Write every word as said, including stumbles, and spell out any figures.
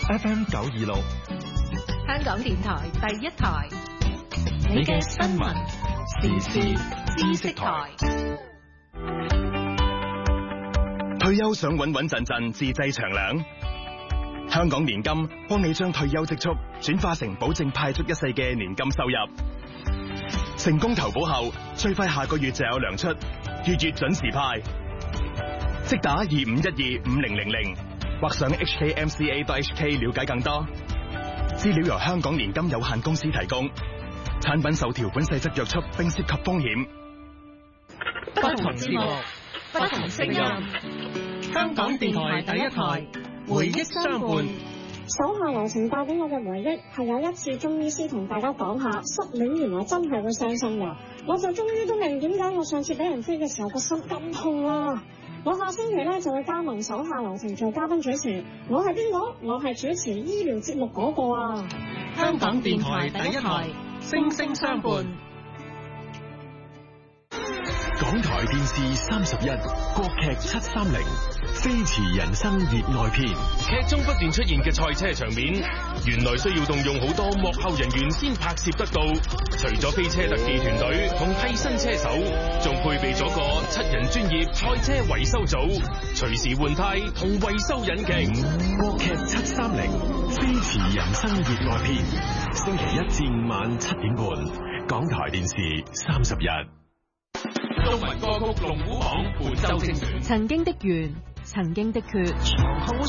F M 九二六， 香港電台第一台，你嘅新聞時事知識台。 退休想穩穩陣陣自製長糧，香港年金幫你將退休積蓄轉化成保證派足一世嘅年金收入。成功投保後，最快下個月就有糧出，月月準時派。即打二五一二五零零零，或上 H K M C A dot H K 了解更多。資料由香港年金有限公司提供，產品受條款細則約束並涉及風險。 不同節目，不同聲音，香港電台第一台，回憶相伴。 手下留情帶俾我嘅回憶係有一次中醫師同大家講下失戀原來真係會傷心嘅，我就終於都明點解我上次俾人飛嘅時候個心咁痛啦。我下星期咧就會加盟手下留情做嘉賓主持，我係邊個？我係主持醫療節目嗰個啊！ 香港電台第一台，聲聲相伴。 港台電視三十一，國劇七三零，飛馳人生熱愛篇。 劇中不斷出現嘅賽車場面，原來需要動用好多幕後人員先拍攝得到。除咗飛車特技團隊同替身車手，仲配備咗個七人專業賽車維修組，隨時換胎同維修引擎。 國劇七三零，飛馳人生熱愛篇，星期一至五晚七點半，港台電視三十一。 中文歌曲龍虎榜本周精選。 曾經的緣，曾經的缺。